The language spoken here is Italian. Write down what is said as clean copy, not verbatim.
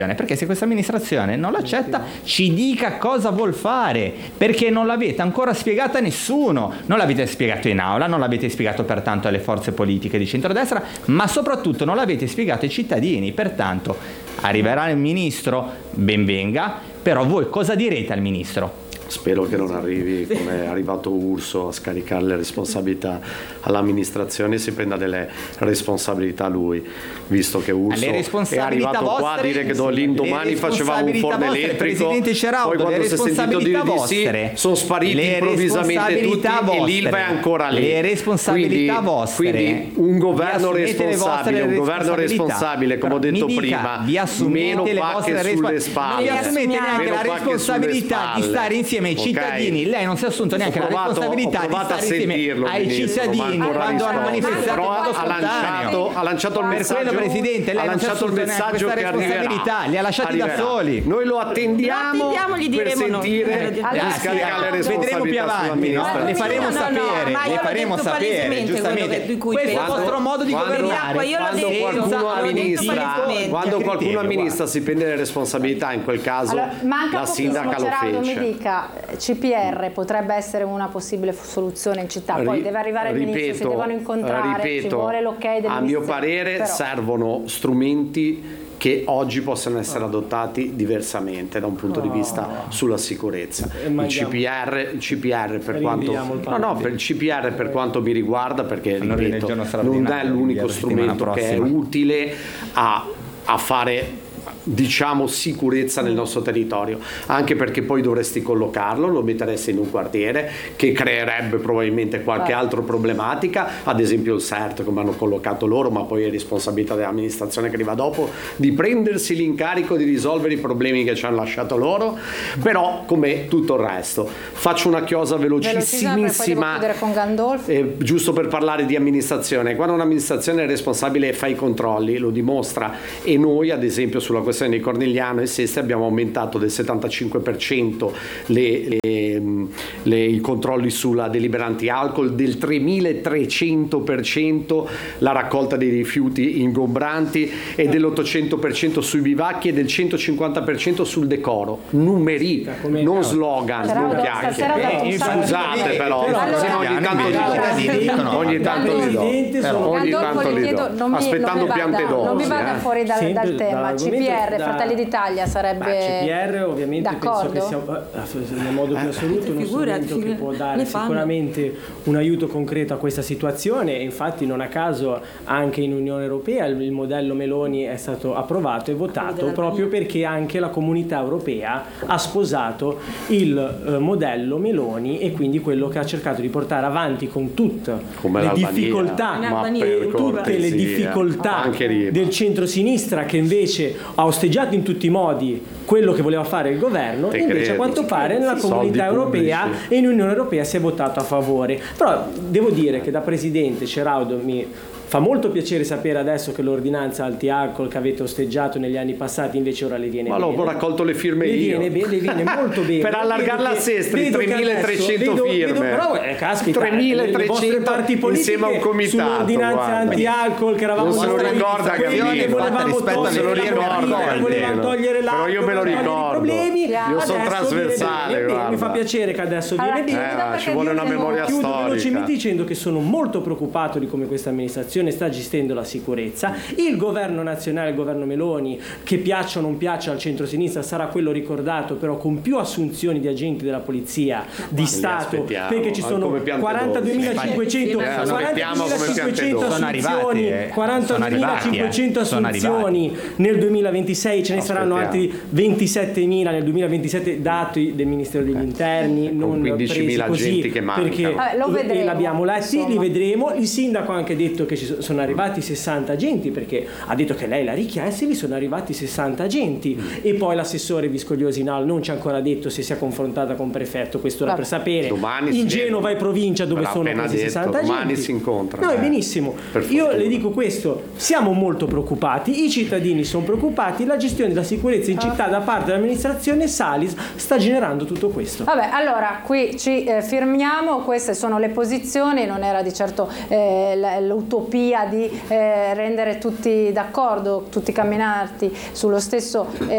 perché se questa amministrazione non l'accetta ci dica cosa vuol fare, perché non l'avete ancora spiegata a nessuno, non l'avete spiegato in aula, non l'avete spiegato pertanto alle forze politiche di centrodestra, ma soprattutto non l'avete spiegato ai cittadini. Pertanto arriverà il ministro, ben venga, però voi cosa direte al ministro? Spero che non arrivi come è arrivato Urso a scaricare le responsabilità all'amministrazione e si prenda delle responsabilità lui, visto che Urso è arrivato qua a dire che l'indomani facevamo un forno elettrico, poi quando si è sentito dire di sì sono spariti improvvisamente tutti e l'Ilva è ancora lì. Le responsabilità vostre. Quindi un governo responsabile, come ho detto prima, vi assumete meno pacche sulle spalle, non vi assumete neanche la responsabilità di stare insieme ai cittadini. Lei non si è assunto neanche la responsabilità di stare insieme ai cittadini quando hanno manifestato ha lanciato il messaggio. Per quello, Presidente, lei non si è assunto neanche questa responsabilità, li ha lasciati da soli. Noi lo attendiamo per sentire di scaricare le responsabilità. Vedremo più avanti, no? Le faremo sapere, giustamente. Questo è il vostro modo di governare. Quando qualcuno amministra si prende le responsabilità, in quel caso la sindaca lo fece. Mi dica, CPR potrebbe essere una possibile soluzione in città, poi deve arrivare il ministro, si devono incontrare, ci vuole l'ok del ministro. A mio parere servono strumenti che oggi possono essere adottati diversamente da un punto di vista sulla sicurezza. Il CPR per quanto mi riguarda, perché ripeto, non è l'unico strumento che è utile a fare, diciamo, sicurezza nel nostro territorio, anche perché poi dovresti collocarlo, lo metteresti in un quartiere che creerebbe probabilmente qualche altra problematica, ad esempio il CERT come hanno collocato loro, ma poi è responsabilità dell'amministrazione che arriva dopo di prendersi l'incarico di risolvere i problemi che ci hanno lasciato loro. Però come tutto il resto faccio una chiosa velocissimissima, giusto per parlare di amministrazione. Quando un'amministrazione è responsabile e fa i controlli, lo dimostra, e noi ad esempio sulla questione di Cornigliano e Seste abbiamo aumentato del 75% i controlli sulla deliberanti alcol, del 3300% la raccolta dei rifiuti ingombranti e dell'800% sui bivacchi e del 150% sul decoro. Numeri, non slogan, non chiacchiere. Scusate però ogni tanto li do, aspettando piante d'oro. Non vi vada fuori dal tema. CPR, Fratelli d'Italia sarebbe CPR ovviamente d'accordo? penso che sia nel modo più assoluto uno strumento che può dare sicuramente un aiuto concreto a questa situazione, e infatti non a caso anche in Unione Europea il modello Meloni è stato approvato e votato proprio perché anche la Comunità Europea ha sposato il modello Meloni, e quindi quello che ha cercato di portare avanti con tutte le difficoltà del centro-sinistra, che invece ha osteggiato in tutti i modi quello che voleva fare il governo, invece a quanto pare nella Comunità Europea e in Unione Europea si è votato a favore. Però devo dire che da Presidente Ceraudo mi fa molto piacere sapere adesso che l'ordinanza anti-alcol che avete osteggiato negli anni passati invece ora le viene bene. Ma ho raccolto le firme io. Le viene molto bene. Per allargarla a Sestri, 3.300 firme. Però caspita, 3.300 insieme a un comitato. Sull'ordinanza anti-alcol che eravamo non se lo ricorda, volevamo togliere però io me lo ricordo. Io sono trasversale. Mi fa piacere che adesso viene bene. Ci vuole una memoria storica. Chiudo velocemente dicendo che sono molto preoccupato di come questa amministrazione sta gestendo la sicurezza. Il governo nazionale, il governo Meloni, che piaccia o non piaccia al centro-sinistra, sarà quello ricordato, però con più assunzioni di agenti della polizia di Stato, perché ci sono 42.500 assunzioni nel 2026, ce ne saranno altri 27.000 nel 2027, dati del Ministero degli Interni, non 15.000 agenti che mancano, perché l'abbiamo letti, li vedremo. Il sindaco ha anche detto che sono arrivati 60 agenti, perché ha detto che lei l'ha richiesto, li sono arrivati 60 agenti, e poi l'assessore Viscogliosi non ci ha ancora detto se si è confrontata con prefetto, questo era per sapere in Genova e provincia dove sono questi 60 agenti. Domani si incontrano. No, benissimo. Io le dico questo, siamo molto preoccupati, i cittadini sono preoccupati, la gestione della sicurezza in città da parte dell'amministrazione Salis sta generando tutto questo. Vabbè, allora qui ci firmiamo, queste sono le posizioni, non era di certo l'utopia di rendere tutti d'accordo, tutti camminati sullo stesso